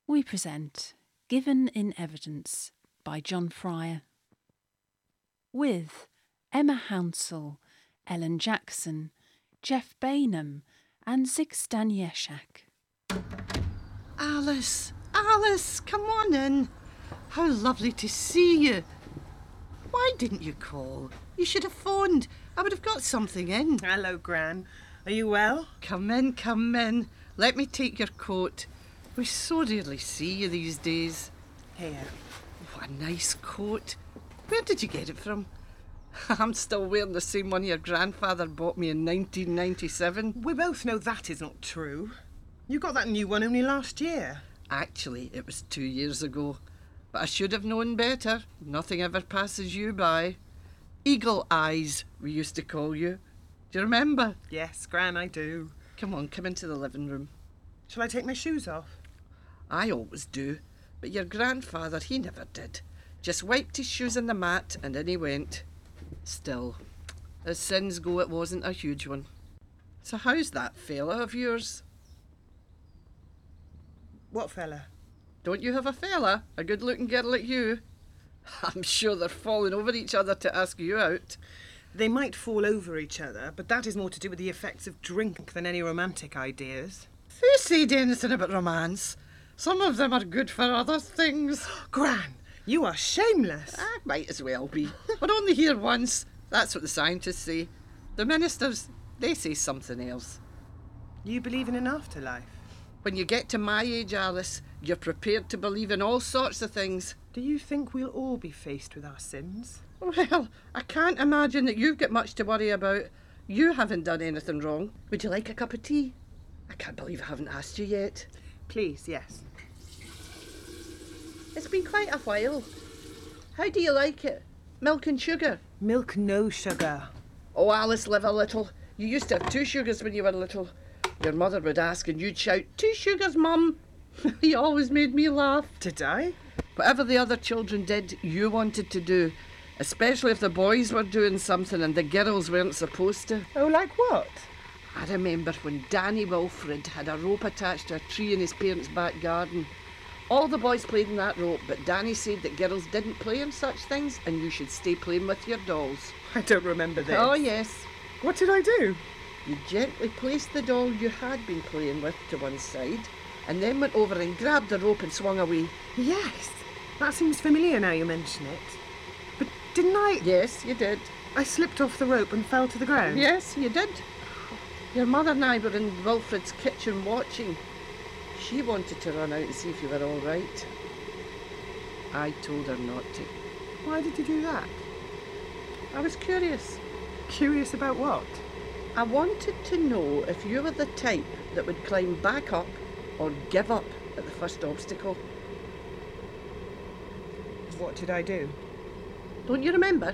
we present Given in Evidence by John Fryer, with Emma Hounsell, Ellen Jackson, Jeff Bainham and Zig Stanieszak. Alice, come on in. How lovely to see you. Why didn't you call? You should have phoned. I would have got something in. Hello, Gran. Are you well? Come in. Let me take your coat. We so rarely see you these days. Here. What a nice coat. Where did you get it from? I'm still wearing the same one your grandfather bought me in 1997. We both know that is not true. You got that new one only last year. Actually, it was 2 years ago. But I should have known better. Nothing ever passes you by. Eagle Eyes, we used to call you. Do you remember? Yes, Gran, I do. Come on, come into the living room. Shall I take my shoes off? I always do. But your grandfather, he never did. Just wiped his shoes on the mat and in he went. Still, as sins go, it wasn't a huge one. So how's that fella of yours? What fella? Don't you have a fella? A good-looking girl like you? I'm sure they're falling over each other to ask you out. They might fall over each other, but that is more to do with the effects of drink than any romantic ideas. Who said anything about romance? Some of them are good for other things. Gran, you are shameless. I might as well be. We're only here once. That's what the scientists say. The ministers, they say something else. You believe in an afterlife? When you get to my age, Alice, you're prepared to believe in all sorts of things. Do you think we'll all be faced with our sins? Well, I can't imagine that you've got much to worry about. You haven't done anything wrong. Would you like a cup of tea? I can't believe I haven't asked you yet. Please, yes. It's been quite a while. How do you like it? Milk and sugar? Milk, no sugar. Oh, Alice, live a little. You used to have 2 sugars when you were little. Your mother would ask and you'd shout, 2 sugars, Mum. You always made me laugh. Did I? Whatever the other children did, you wanted to do. Especially if the boys were doing something and the girls weren't supposed to. Oh, like what? I remember when Danny Wilfred had a rope attached to a tree in his parents' back garden. All the boys played in that rope, but Danny said that girls didn't play in such things and you should stay playing with your dolls. I don't remember this. Oh, yes. What did I do? You gently placed the doll you had been playing with to one side and then went over and grabbed the rope and swung away. Yes, that seems familiar now you mention it. But didn't I? Yes, you did. I slipped off the rope and fell to the ground. Yes, you did. Your mother and I were in Wilfred's kitchen watching. She wanted to run out and see if you were all right. I told her not to. Why did you do that? I was curious. Curious about what? I wanted to know if you were the type that would climb back up or give up at the first obstacle. What did I do? Don't you remember?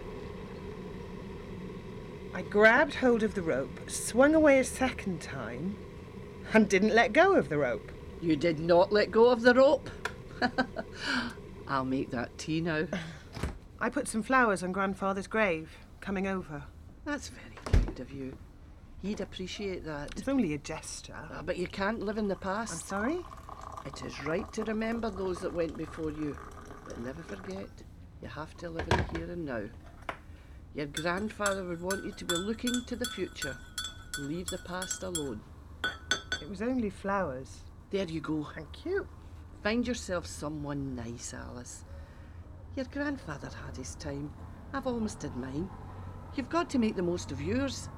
I grabbed hold of the rope, swung away a second time, and didn't let go of the rope. You did not let go of the rope? I'll make that tea now. I put some flowers on Grandfather's grave, coming over. That's very kind of you. He'd appreciate that. It's only a gesture. But you can't live in the I'm past. sorry? It is right to remember those that went before you, but never forget, you have to live in the here and now. Your grandfather would want you to be looking to the future. Leave the past alone. It was only flowers. There you go. Thank you. Find yourself someone nice, Alice. Your grandfather had his time. I've almost had mine. You've got to make the most of yours.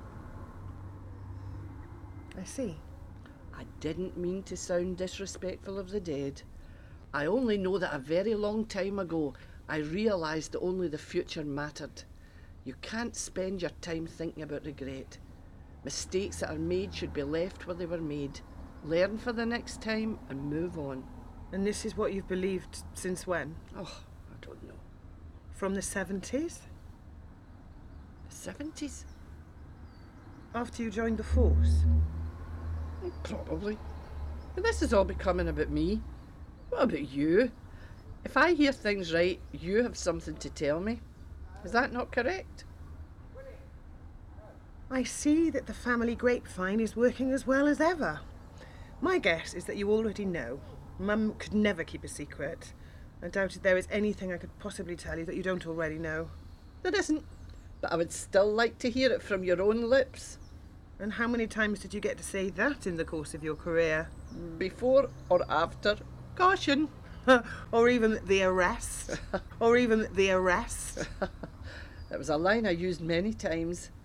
I see. I didn't mean to sound disrespectful of the dead. I only know that a very long time ago I realised that only the future mattered. You can't spend your time thinking about regret. Mistakes that are made should be left where they were made. Learn for the next time and move on. And this is what you've believed since when? Oh, I don't know. From the 70s? The 70s? After you joined the force? Probably. But this is all becoming about me. What about you? If I hear things right, you have something to tell me. Is that not correct? I see that the family grapevine is working as well as ever. My guess is that you already know. Mum could never keep a secret. I doubted there is anything I could possibly tell you that you don't already know. There isn't, but I would still like to hear it from your own lips. And how many times did you get to say that in the course of your career? Before or after? Caution. Or even the arrest? Or even the arrest? It was a line I used many times.